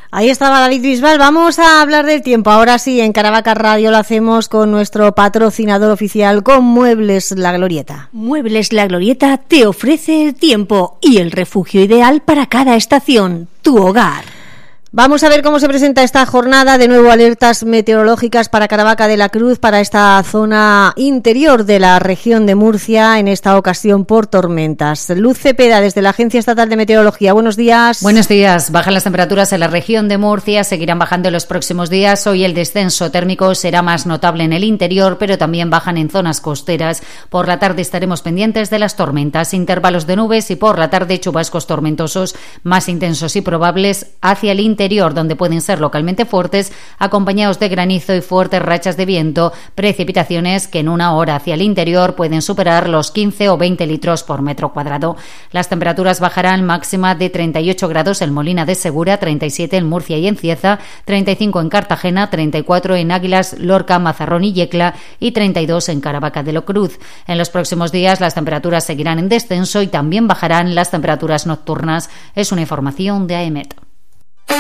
Ahí estaba David Bisbal. Vamos a hablar del tiempo. Ahora sí, en Caravaca Radio lo hacemos con nuestro patrocinador oficial, con Muebles La Glorieta. Muebles La Glorieta te ofrece el tiempo y el refugio ideal para cada estación, tu hogar. Vamos a ver cómo se presenta esta jornada. De nuevo, alertas meteorológicas para Caravaca de la Cruz, para esta zona interior de la región de Murcia, en esta ocasión por tormentas. Luz Cepeda, desde la Agencia Estatal de Meteorología. Buenos días. Buenos días. Bajan las temperaturas en la región de Murcia, seguirán bajando en los próximos días. Hoy el descenso térmico será más notable en el interior, pero también bajan en zonas costeras. Por la tarde estaremos pendientes de las tormentas, intervalos de nubes y por la tarde chubascos tormentosos más intensos y probables hacia el interior, donde pueden ser localmente fuertes, acompañados de granizo y fuertes rachas de viento, precipitaciones que en una hora hacia el interior pueden superar los 15 o 20 litros por metro cuadrado. Las temperaturas bajarán máxima de 38 grados en Molina de Segura, 37 en Murcia y en Cieza, 35 en Cartagena, 34 en Águilas, Lorca, Mazarrón y Yecla y 32 en Caravaca de la Cruz. En los próximos días las temperaturas seguirán en descenso y también bajarán las temperaturas nocturnas. Es una información de AEMET.